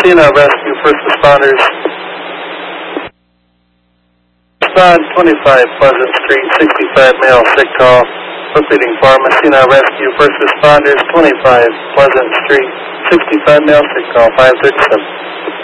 Messina Rescue, first responders. Respond 25 Pleasant Street, 65 male, sick call. Proceeding for Messina Rescue, first responders, 25 Pleasant Street, 65 male, sick call, 537.